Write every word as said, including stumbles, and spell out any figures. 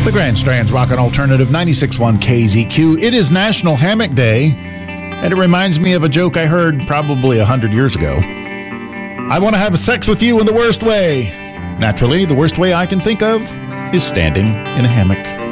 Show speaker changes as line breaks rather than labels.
The Grand Strand's Rockin' Alternative ninety-six point one K Z Q. It is National Hammock Day, and it reminds me of a joke I heard probably a hundred years ago. I want to have sex with you in the worst way. Naturally, the worst way I can think of is standing in a hammock.